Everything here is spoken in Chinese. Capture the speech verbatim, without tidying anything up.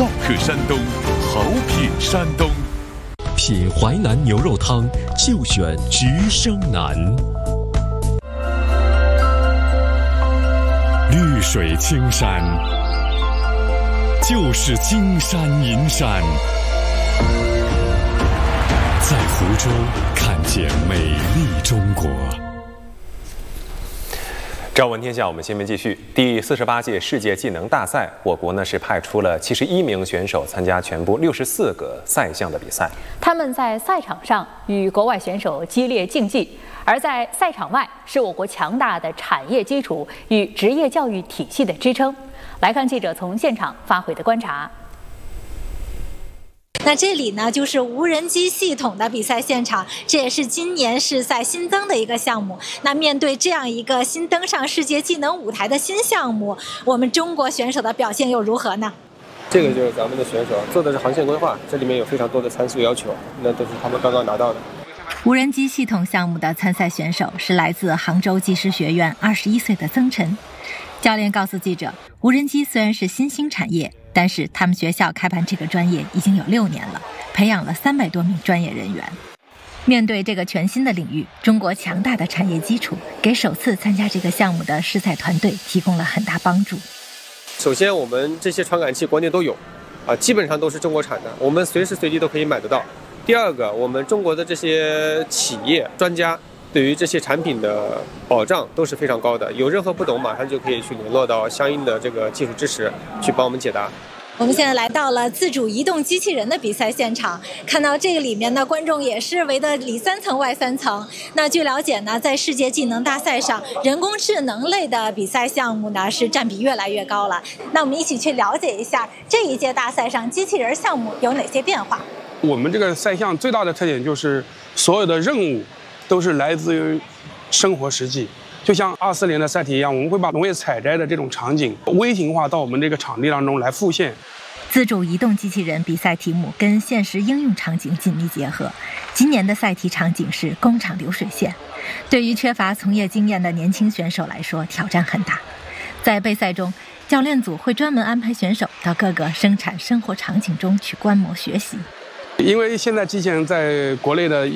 好客山东，好品山东。 品淮南牛肉汤就选菊生南。绿水青山，就是金山银山。在湖州看见美丽中国。 朝闻天下，我们新闻继续。第四十八届世界技能大赛，我国呢是派出了七十一名选手参加全部六十四个赛项的比赛。 他们在赛场上与国外选手激烈竞技，而在赛场外是我国强大的产业基础与职业教育体系的支撑。来看记者从现场发回的观察。 那这里呢，就是无人机系统的比赛现场，这也是今年世赛新增的一个项目。那面对这样一个新登上世界技能舞台的新项目，我们中国选手的表现又如何呢？ 这个就是咱们的选手做的是航线规划，这里面有非常多的参数要求，那都是他们刚刚拿到的。 无人机系统项目的参赛选手是来自杭州技师学院二十一岁的曾晨。教练告诉记者，无人机虽然是新兴产业，但是他们学校开办这个专业已经有六年了，培养了三百多名专业人员。面对这个全新的领域，中国强大的产业基础给首次参加这个项目的试赛团队提供了很大帮助。 首先，我们这些传感器国内都有，啊，基本上都是中国产的，我们随时随地都可以买得到。第二个，我们中国的这些企业专家对于这些产品的保障都是非常高的，有任何不懂马上就可以去联络到相应的这个技术支持去帮我们解答。 我们现在来到了自主移动机器人的比赛现场，看到这个里面呢，观众也是围得里三层外三层。那据了解呢，在世界技能大赛上，人工智能类的比赛项目呢是占比越来越高了。那我们一起去了解一下这一届大赛上机器人项目有哪些变化。 我们这个赛项最大的特点就是所有的任务都是来自于生活实际，就像二四年的赛题一样，我们会把农业采摘的这种场景微型化到我们这个场地当中来复现。 自主移动机器人比赛题目跟现实应用场景紧密结合。今年的赛题场景是工厂流水线，对于缺乏从业经验的年轻选手来说挑战很大。在备赛中，教练组会专门安排选手到各个生产生活场景中去观摩学习。 因为现在机器人在国内的